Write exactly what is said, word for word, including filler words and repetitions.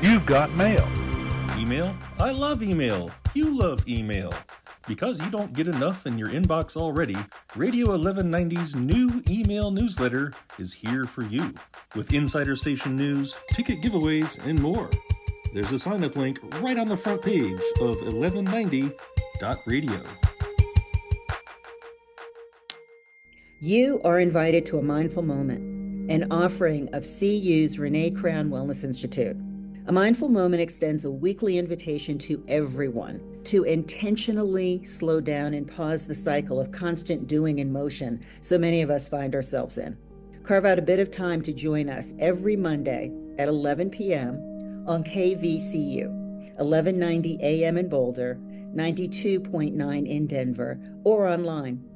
You've got mail. Email? I love email. You love email. Because you don't get enough in your inbox already, Radio eleven ninety's new email newsletter is here for you, with insider station news, ticket giveaways, and more. There's a sign-up link right on the front page of eleven ninety dot radio. You are invited to a mindful moment, an offering of C U's Renee Crown Wellness Institute. A mindful moment extends a weekly invitation to everyone to intentionally slow down and pause the cycle of constant doing and motion so many of us find ourselves in. Carve out a bit of time to join us every Monday at eleven p.m. on K V C U, eleven ninety A M in Boulder, ninety-two point nine in Denver, or online